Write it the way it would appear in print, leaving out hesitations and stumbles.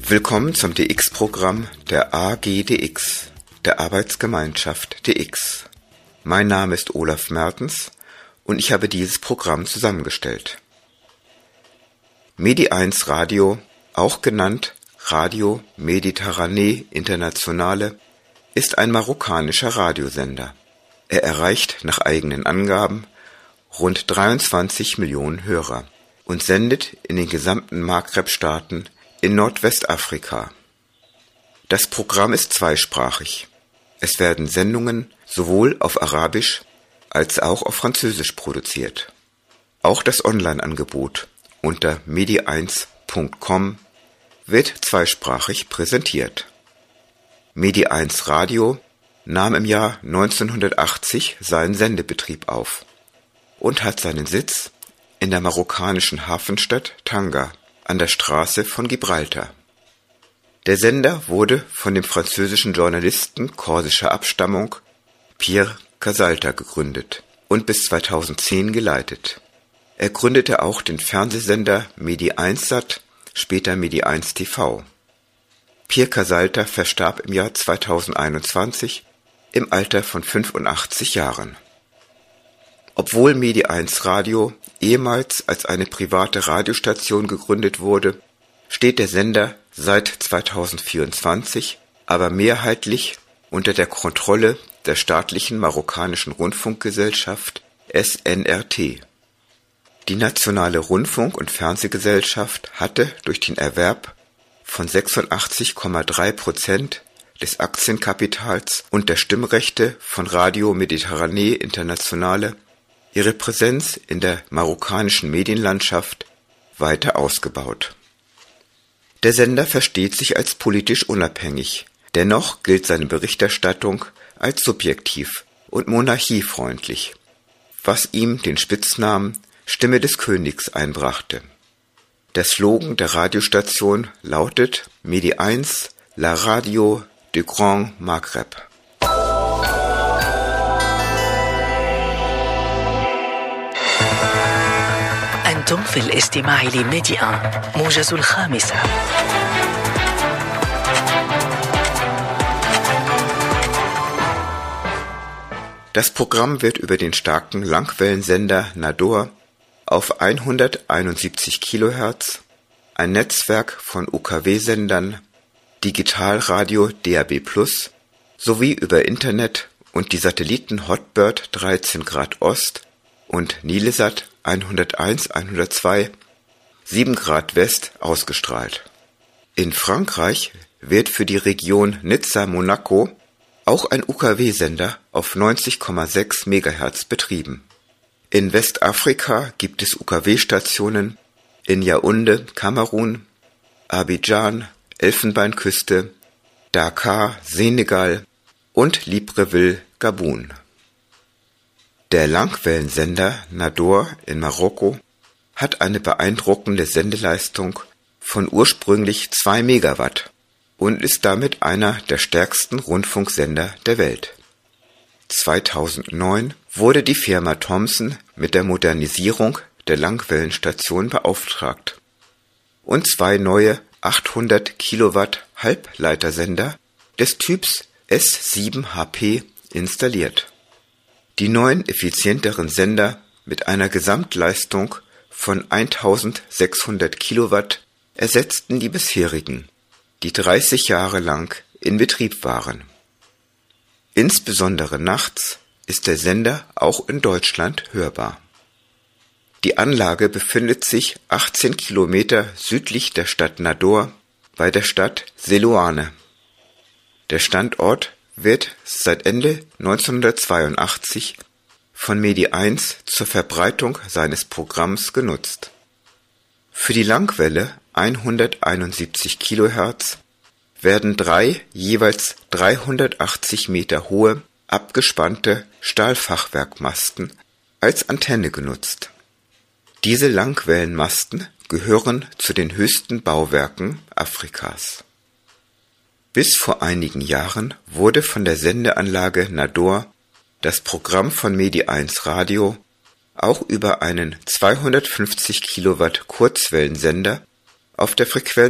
Willkommen zum DX-Programm der AGDX, der Arbeitsgemeinschaft DX. Mein Name ist Olaf Mertens und ich habe dieses Programm zusammengestellt. Medi1 Radio, auch genannt Radio Mediterranee Internationale, ist ein marokkanischer Radiosender. Er erreicht nach eigenen Angaben rund 23 Millionen Hörer und sendet in den gesamten Maghreb-Staaten in Nordwestafrika. Das Programm ist zweisprachig. Es werden Sendungen sowohl auf Arabisch als auch auf Französisch produziert. Auch das Online-Angebot unter medi1.com wird zweisprachig präsentiert. Medi1 Radio nahm im Jahr 1980 seinen Sendebetrieb auf und hat seinen Sitz in der marokkanischen Hafenstadt Tanga an der Straße von Gibraltar. Der Sender wurde von dem französischen Journalisten korsischer Abstammung Pierre Casalta gegründet und bis 2010 geleitet. Er gründete auch den Fernsehsender Medi1 Sat, später Medi1 TV. Pierre Casalta verstarb im Jahr 2021 im Alter von 85 Jahren. Obwohl Medi1 Radio ehemals als eine private Radiostation gegründet wurde, steht der Sender seit 2024 aber mehrheitlich unter der Kontrolle der staatlichen marokkanischen Rundfunkgesellschaft SNRT. Die Nationale Rundfunk- und Fernsehgesellschaft hatte durch den Erwerb von 86,3% des Aktienkapitals und der Stimmrechte von Radio Mediterranee Internationale ihre Präsenz in der marokkanischen Medienlandschaft weiter ausgebaut. Der Sender versteht sich als politisch unabhängig, dennoch gilt seine Berichterstattung als subjektiv und monarchiefreundlich, was ihm den Spitznamen Stimme des Königs einbrachte. Der Slogan der Radiostation lautet Medi1, la radio du Grand Maghreb. أنتم في الاستماع لميدي 1 موجز الخامسة. Das Programm wird über den starken Langwellensender Nador auf 171 kHz, ein Netzwerk von UKW-Sendern, Digitalradio DAB+ sowie über Internet und die Satelliten Hotbird 13 Grad Ost und Nilesat 101/102 7 Grad West ausgestrahlt. In Frankreich wird für die Region Nizza-Monaco auch ein UKW-Sender auf 90,6 MHz betrieben. In Westafrika gibt es UKW-Stationen in Yaoundé, Kamerun, Abidjan, Elfenbeinküste, Dakar, Senegal und Libreville, Gabun. Der Langwellensender Nador in Marokko hat eine beeindruckende Sendeleistung von ursprünglich 2 Megawatt und ist damit einer der stärksten Rundfunksender der Welt. 2009 wurde die Firma Thomson mit der Modernisierung der Langwellenstation beauftragt und 2 neue 800 Kilowatt Halbleitersender des Typs S7HP installiert. Die neuen effizienteren Sender mit einer Gesamtleistung von 1600 Kilowatt ersetzten die bisherigen, die 30 Jahre lang in Betrieb waren. Insbesondere nachts ist der Sender auch in Deutschland hörbar. Die Anlage befindet sich 18 Kilometer südlich der Stadt Nador bei der Stadt Seloane. Der Standort wird seit Ende 1982 von Medi1 zur Verbreitung seines Programms genutzt. Für die Langwelle 171 kHz werden 3 jeweils 380 Meter hohe, abgespannte Stahlfachwerkmasten als Antenne genutzt. Diese Langwellenmasten gehören zu den höchsten Bauwerken Afrikas. Bis vor einigen Jahren wurde von der Sendeanlage Nador das Programm von Medi1 Radio auch über einen 250 Kilowatt Kurzwellensender auf der Frequenz